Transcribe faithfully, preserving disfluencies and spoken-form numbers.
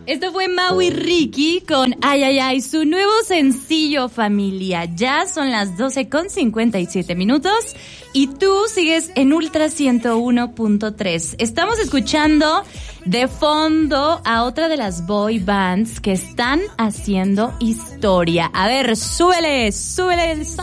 Esto fue Mau y Ricky con Ay, ay, ay, su nuevo sencillo, familia. Ya son las doce con cincuenta y siete minutos y tú sigues en Ultra ciento uno punto tres. Estamos escuchando de fondo a otra de las boy bands que están haciendo historia. A ver, súbele, súbele el